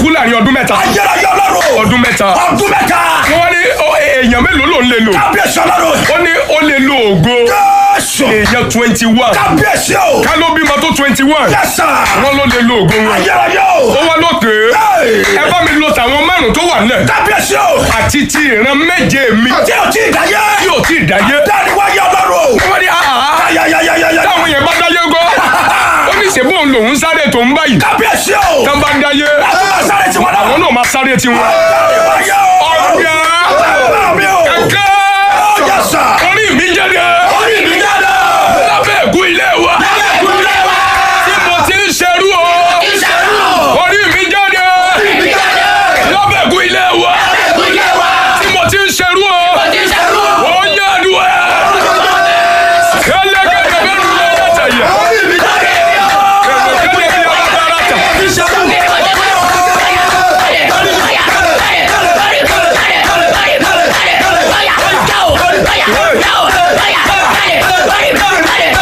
kú láàrin ọdún mẹ́ta. ayérayé ọlọ́run. ọdún mẹ́ta. ọdún mẹ́ta. wọ́n ní èèyàn mélòó ló ń lè lò. kábíyèsí ọlọ́run. ó ní ó lè lo ògo. Jésù. èèyàn 21. kábíyèsí o. ká ló bímọ tó 21. Yes, sir. wọ́n ló lè lo ògo wọn. ayérayé o. ó wá lókè. ẹ bá mi lo tàwọn márùn tó wà nílẹ̀. kábíyèsí o. àti ti ìran méje mi. tí o ti dáyé. tí ò tí ì dáyé. dáni wáyé ọlọ́run. wọ́n ní ayayayayaya. táwọn yẹn bá dáyé gọ́. ó ní ṣèbó lòún sáré tó ń báyìí. kábíyèsí o. tán bá dáyé. láti máa sáré tiwọn náà. àwọn náà máa sáré tiwọn. dáni wáyé o. ọ̀gá.